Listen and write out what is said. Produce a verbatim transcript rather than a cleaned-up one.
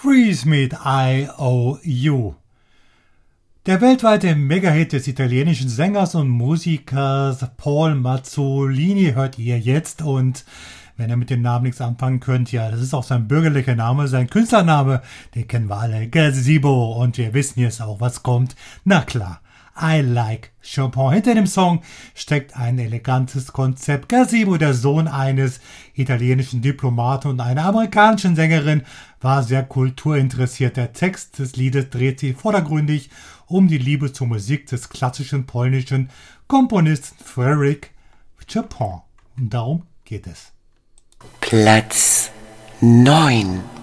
Freeze mit I O U. Der weltweite Megahit des italienischen Sängers und Musikers Paul Mazzolini hört ihr jetzt, und wenn ihr mit dem Namen nichts anfangen könnt, ja, das ist auch sein bürgerlicher Name, sein Künstlername, den kennen wir alle, Gazebo, und wir wissen jetzt auch, was kommt. Na klar, I Like Chopin. Hinter dem Song steckt ein elegantes Konzept. Gazebo, der Sohn eines italienischen Diplomaten und einer amerikanischen Sängerin, war sehr kulturinteressiert. Der Text des Liedes dreht sich vordergründig um die Liebe zur Musik des klassischen polnischen Komponisten Frédéric Chopin. Und darum geht es. Platz neun.